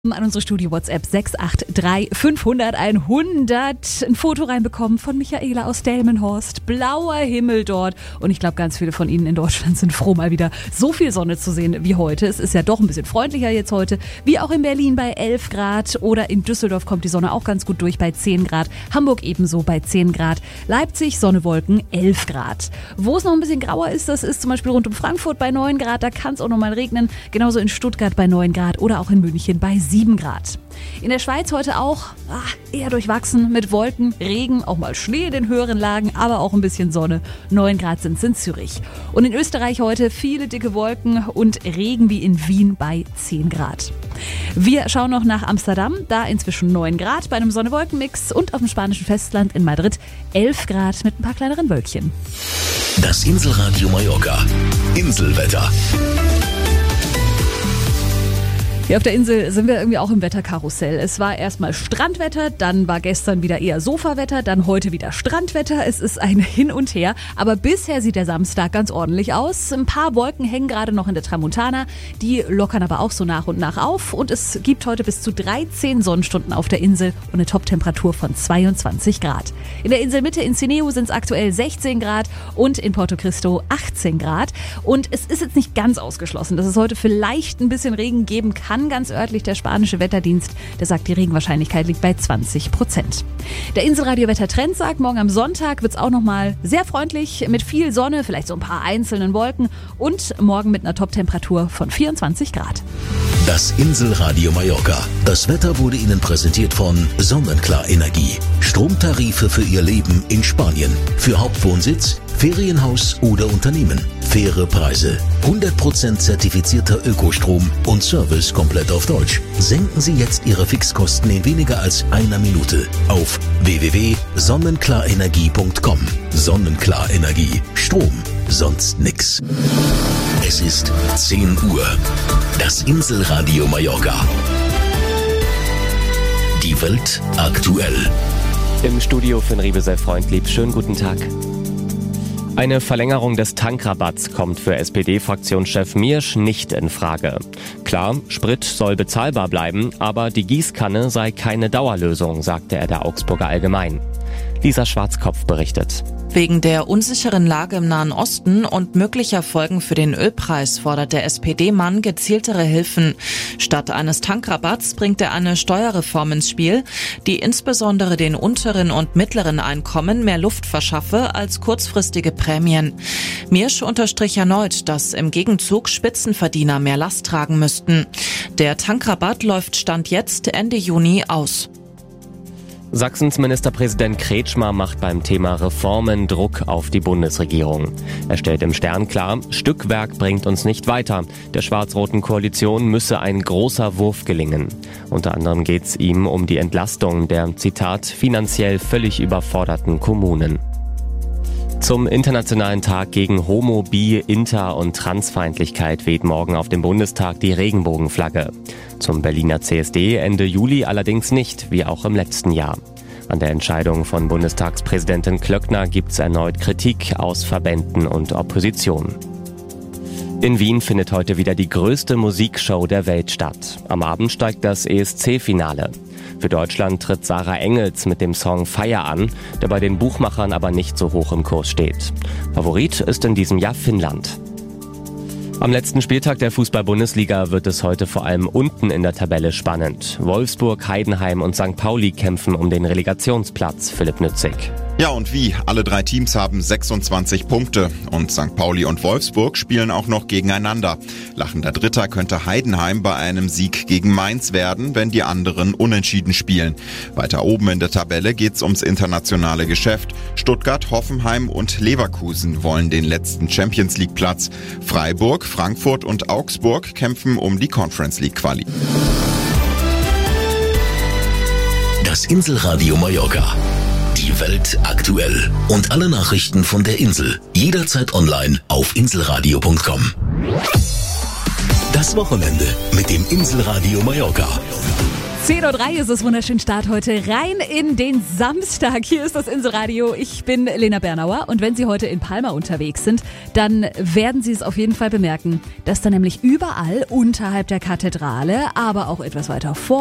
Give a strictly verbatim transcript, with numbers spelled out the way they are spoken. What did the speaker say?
An unsere Studio-WhatsApp sechs acht drei fünfhundert einhundert ein Foto reinbekommen von Michaela aus Delmenhorst. Blauer Himmel dort. Und ich glaube, ganz viele von Ihnen in Deutschland sind froh, mal wieder so viel Sonne zu sehen wie heute. Es ist ja doch ein bisschen freundlicher jetzt heute, wie auch in Berlin bei elf Grad. Oder in Düsseldorf kommt die Sonne auch ganz gut durch bei zehn Grad. Hamburg ebenso bei zehn Grad. Leipzig, Sonne, Wolken, elf Grad. Wo es noch ein bisschen grauer ist, das ist zum Beispiel rund um Frankfurt bei neun Grad. Da kann es auch noch mal regnen. Genauso in Stuttgart bei neun Grad oder auch in München bei sieben Grad. In der Schweiz heute auch ach, eher durchwachsen mit Wolken, Regen, auch mal Schnee in den höheren Lagen, aber auch ein bisschen Sonne. neun Grad sind es in Zürich. Und in Österreich heute viele dicke Wolken und Regen wie in Wien bei zehn Grad. Wir schauen noch nach Amsterdam, da inzwischen neun Grad bei einem Sonne-Wolken-Mix und auf dem spanischen Festland in Madrid elf Grad mit ein paar kleineren Wölkchen. Das Inselradio Mallorca. Inselwetter. Hier auf der Insel sind wir irgendwie auch im Wetterkarussell. Es war erstmal Strandwetter, dann war gestern wieder eher Sofawetter, dann heute wieder Strandwetter. Es ist ein Hin und Her, aber bisher sieht der Samstag ganz ordentlich aus. Ein paar Wolken hängen gerade noch in der Tramontana, die lockern aber auch so nach und nach auf. Und es gibt heute bis zu dreizehn Sonnenstunden auf der Insel und eine Toptemperatur von zweiundzwanzig Grad. In der Inselmitte in Cineo sind es aktuell sechzehn Grad und in Porto Cristo achtzehn Grad. Und es ist jetzt nicht ganz ausgeschlossen, dass es heute vielleicht ein bisschen Regen geben kann. Ganz örtlich der spanische Wetterdienst, der sagt, die Regenwahrscheinlichkeit liegt bei zwanzig Prozent. Der Inselradio-Wettertrend sagt, morgen am Sonntag wird es auch nochmal sehr freundlich mit viel Sonne, vielleicht so ein paar einzelnen Wolken und morgen mit einer Toptemperatur von vierundzwanzig Grad. Das Inselradio Mallorca. Das Wetter wurde Ihnen präsentiert von Sonnenklar Energie. Stromtarife für Ihr Leben in Spanien. Für Hauptwohnsitz, Ferienhaus oder Unternehmen. Faire Preise. hundert Prozent zertifizierter Ökostrom und Service komplett auf Deutsch. Senken Sie jetzt Ihre Fixkosten in weniger als einer Minute auf w w w punkt sonnenklarenergie punkt com. Sonnenklar Energie. Strom. Sonst nix. Es ist zehn Uhr. Das Inselradio Mallorca. Die Welt aktuell. Im Studio für Riebe sei freundlieb. Schönen guten Tag. Eine Verlängerung des Tankrabatts kommt für S P D-Fraktionschef Miersch nicht in Frage. Klar, Sprit soll bezahlbar bleiben, aber die Gießkanne sei keine Dauerlösung, sagte er der Augsburger Allgemein. Lisa Schwarzkopf berichtet. Wegen der unsicheren Lage im Nahen Osten und möglicher Folgen für den Ölpreis fordert der S P D-Mann gezieltere Hilfen. Statt eines Tankrabatts bringt er eine Steuerreform ins Spiel, die insbesondere den unteren und mittleren Einkommen mehr Luft verschaffe als kurzfristige Prämien. Miersch unterstrich erneut, dass im Gegenzug Spitzenverdiener mehr Last tragen müssten. Der Tankrabatt läuft Stand jetzt Ende Juni aus. Sachsens Ministerpräsident Kretschmer macht beim Thema Reformen Druck auf die Bundesregierung. Er stellt im Stern klar, Stückwerk bringt uns nicht weiter. Der schwarz-roten Koalition müsse ein großer Wurf gelingen. Unter anderem geht es ihm um die Entlastung der, Zitat, finanziell völlig überforderten Kommunen. Zum Internationalen Tag gegen Homo-, Bi-, Inter- und Transfeindlichkeit weht morgen auf dem Bundestag die Regenbogenflagge. Zum Berliner C S D Ende Juli allerdings nicht, wie auch im letzten Jahr. An der Entscheidung von Bundestagspräsidentin Klöckner gibt es erneut Kritik aus Verbänden und Opposition. In Wien findet heute wieder die größte Musikshow der Welt statt. Am Abend steigt das E S C-Finale. Für Deutschland tritt Sarah Engels mit dem Song Feier an, der bei den Buchmachern aber nicht so hoch im Kurs steht. Favorit ist in diesem Jahr Finnland. Am letzten Spieltag der Fußball-Bundesliga wird es heute vor allem unten in der Tabelle spannend. Wolfsburg, Heidenheim und Sankt Pauli kämpfen um den Relegationsplatz. Philipp Nützig. Ja, und wie? Alle drei Teams haben sechsundzwanzig Punkte. Und Sankt Pauli und Wolfsburg spielen auch noch gegeneinander. Lachender Dritter könnte Heidenheim bei einem Sieg gegen Mainz werden, wenn die anderen unentschieden spielen. Weiter oben in der Tabelle geht's ums internationale Geschäft. Stuttgart, Hoffenheim und Leverkusen wollen den letzten Champions-League-Platz. Freiburg, Frankfurt und Augsburg kämpfen um die Conference-League-Quali. Das Inselradio Mallorca. Die Welt aktuell. Und alle Nachrichten von der Insel. Jederzeit online auf inselradio punkt com. Das Wochenende mit dem Inselradio Mallorca. zehn Uhr drei ist es, wunderschön Start heute rein in den Samstag. Hier ist das Inselradio. Ich bin Lena Bernauer und wenn Sie heute in Palma unterwegs sind, dann werden Sie es auf jeden Fall bemerken, dass da nämlich überall unterhalb der Kathedrale, aber auch etwas weiter vor